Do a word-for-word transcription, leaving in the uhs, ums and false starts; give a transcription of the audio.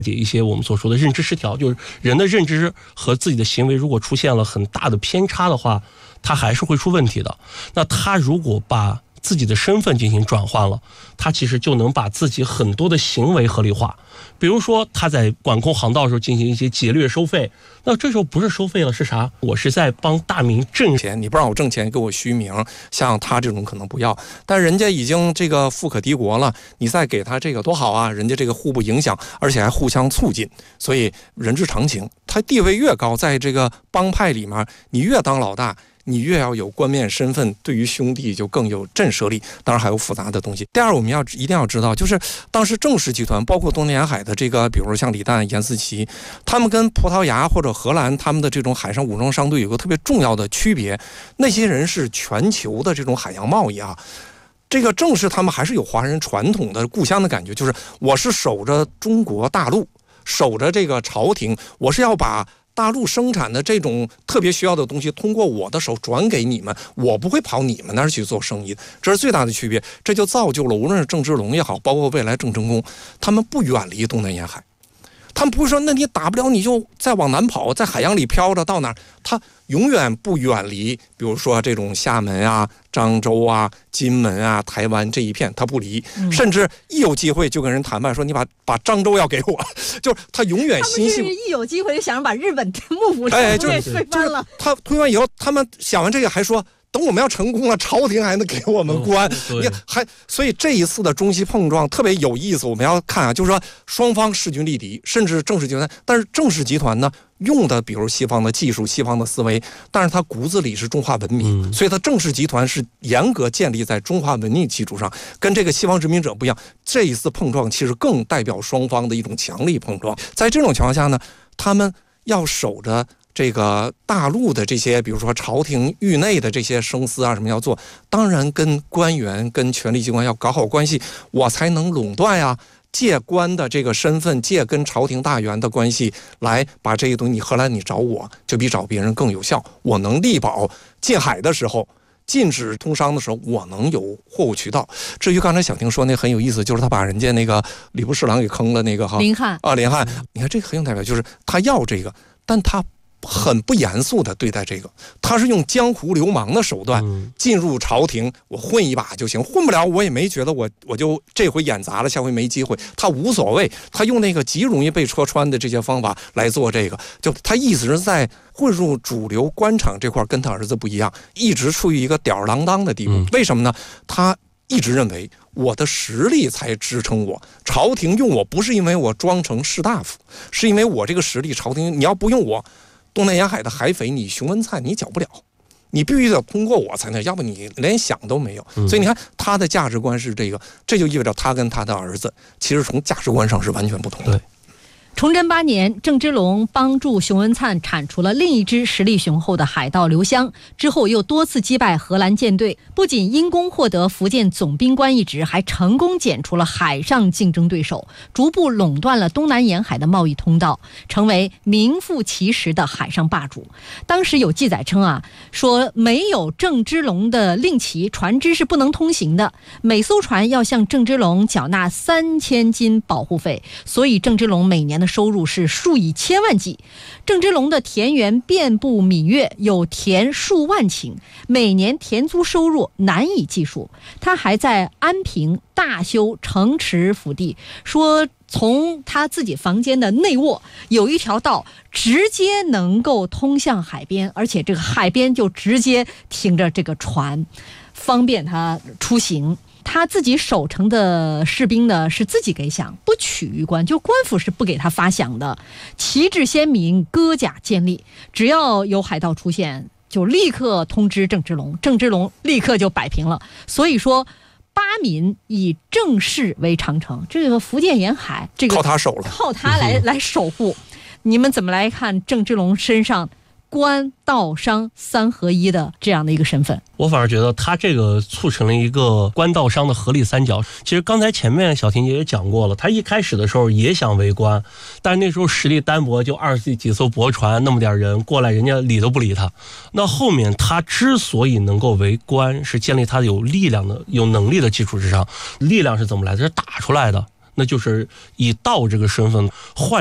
一些我们所说的认知失调，就是人的认知和自己的行为如果出现了很大的偏差的话，他还是会出问题的。那他如果把自己的身份进行转换了，他其实就能把自己很多的行为合理化。比如说他在管控航道的时候进行一些劫掠收费，那这时候不是收费了，是啥？我是在帮大明挣钱，你不让我挣钱，给我虚名，像他这种可能不要，但人家已经这个富可敌国了，你再给他这个多好啊，人家这个互不影响，而且还互相促进，所以人之常情。他地位越高，在这个帮派里面，你越当老大，你越要有冠冕身份，对于兄弟就更有震慑力，当然还有复杂的东西。第二，我们要一定要知道，就是当时郑氏集团，包括东南沿海的这个，比如说像李旦、严思齐，他们跟葡萄牙或者荷兰他们的这种海上武装商队有个特别重要的区别，那些人是全球的这种海洋贸易啊。这个郑氏他们还是有华人传统的故乡的感觉，就是我是守着中国大陆，守着这个朝廷，我是要把大陆生产的这种特别需要的东西通过我的手转给你们，我不会跑你们那儿去做生意，这是最大的区别。这就造就了无论是郑芝龙也好，包括未来郑成功，他们不远离东南沿海，他们不会说那你打不了你就再往南跑，在海洋里飘着到哪儿，他永远不远离，比如说这种厦门啊、漳州啊、金门啊、台湾这一片，他不离，甚至一有机会就跟人谈判说你把把漳州要给我，就是他永远心系。 他们是一有机会就想把日本幕府哎， 给推翻了。 他推翻以后，他们想完这个还说，等我们要成功了，朝廷还能给我们官， 哦、 你还所以这一次的中西碰撞特别有意思。我们要看啊，就是说双方势均力敌，甚至郑氏集团，但是郑氏集团呢用的比如西方的技术、西方的思维，但是它骨子里是中华文明，嗯、所以它郑氏集团是严格建立在中华文明基础上，跟这个西方殖民者不一样。这一次碰撞其实更代表双方的一种强力碰撞。在这种情况下呢，他们要守着这个大陆的这些，比如说朝廷域内的这些生司啊什么要做，当然跟官员跟权力机关要搞好关系，我才能垄断呀。借官的这个身份，借跟朝廷大员的关系来把这个东西，你荷兰你找我就比找别人更有效。我能力保进海的时候，禁止通商的时候，我能有货物渠道。至于刚才小婷说那很有意思，就是他把人家那个礼部侍郎给坑了那个哈林汉啊林汉，你看这个很有代表，就是他要这个，但他很不严肃的对待这个，他是用江湖流氓的手段进入朝廷，我混一把就行，混不了我也没觉得我我就这回演砸了，下回没机会，他无所谓，他用那个极容易被戳穿的这些方法来做这个，就他意思是在混入主流官场这块跟他儿子不一样，一直处于一个吊儿郎当的地步。嗯、为什么呢？他一直认为我的实力才支撑我，朝廷用我不是因为我装成士大夫，是因为我这个实力，朝廷你要不用我，东南沿海的海匪，你熊文灿你剿不了，你必须得通过我才能，要不你连想都没有。所以你看他的价值观是这个，这就意味着他跟他的儿子其实从价值观上是完全不同的。 对。 崇祯八年，郑芝龙帮助熊文灿铲除了另一支实力雄厚的海盗刘湘，之后又多次击败荷兰舰队，不仅因功获得福建总兵官一职，还成功剪除了海上竞争对手，逐步垄断了东南沿海的贸易通道，成为名副其实的海上霸主。当时有记载称啊，说没有郑芝龙的令旗，船只是不能通行的，每艘船要向郑芝龙缴纳三千金保护费，所以郑芝龙每年的收入是数以千万计。郑芝龙的田园遍布闽粤，有田数万顷，每年田租收入难以计数。他还在安平大修城池府地，说从他自己房间的内卧有一条道直接能够通向海边，而且这个海边就直接停着这个船，方便他出行。他自己守城的士兵呢是自己给饷，不取于官，就官府是不给他发饷的。旗帜鲜明，戈甲坚立，只要有海盗出现，就立刻通知郑芝龙，郑芝龙立刻就摆平了。所以说八闽以郑氏为长城，这个福建沿海这个靠他守了， 靠他来来守护。你们怎么来看郑芝龙身上官道商三合一的这样的一个身份？ 我反而觉得他这个促成了一个官道商的合力三角。其实刚才前面小婷姐也讲过了，他一开始的时候也想为官，但是那时候实力单薄，就二十几艘驳船那么点人过来，人家理都不理他。那后面他之所以能够为官，是建立他有力量的有能力的基础之上。力量是怎么来的？是打出来的。 那就是以道这个身份换